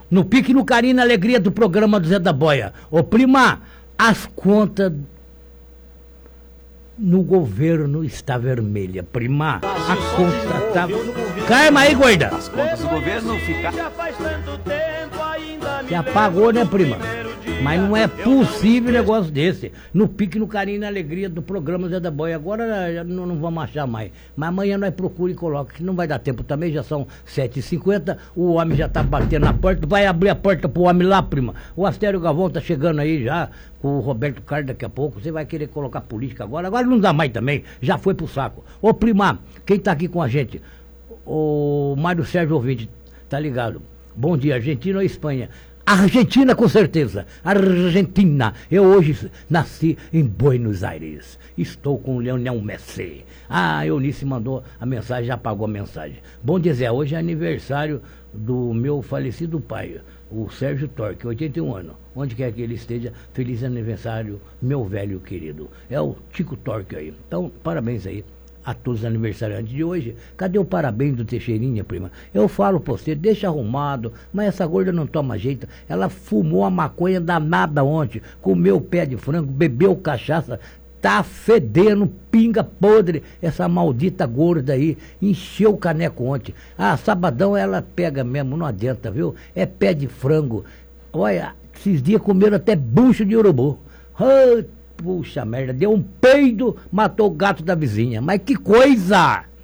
No pique, no carinho e na alegria do programa do Zé da Boia. Ô, prima, as contas no governo está vermelha, prima. A conta tá... Calma aí, gorda. As contas do governo ficam... Se apagou, né, prima? Mas não é possível negócio desse. No pique, no carinho e na alegria do programa Zé da Boia. Agora já não vamos achar mais. Mas amanhã nós procura e coloca, que não vai dar tempo também, já são 7h50, o homem já tá batendo na porta, vai abrir a porta pro homem lá, prima. O Astério Galvão tá chegando aí já, com o Roberto Carlos daqui a pouco. Você vai querer colocar política agora não dá mais também, já foi pro saco. Ô, prima, quem tá aqui com a gente? O Mário Sérgio Ouvinte, tá ligado? Bom dia, Argentina ou Espanha? Argentina, com certeza. Argentina. Eu hoje nasci em Buenos Aires. Estou com o Lionel Messi. A Eunice mandou a mensagem, já apagou a mensagem. Bom dia, Zé. Hoje é aniversário do meu falecido pai, o Sérgio Torque, 81 anos. Onde quer que ele esteja, feliz aniversário, meu velho querido. É o Tico Torque aí. Então, parabéns aí a todos os aniversariantes de hoje. Cadê o parabéns do Teixeirinha, prima? Eu falo pra você, deixa arrumado, mas essa gorda não toma jeito. Ela fumou a maconha danada ontem, comeu pé de frango, bebeu cachaça, tá fedendo, pinga podre, essa maldita gorda aí, encheu o caneco ontem. Ah, sabadão ela pega mesmo, não adianta, viu? É pé de frango. Olha, esses dias comeram até bucho de urubu. Puxa merda, deu um peido, matou o gato da vizinha. Mas que coisa!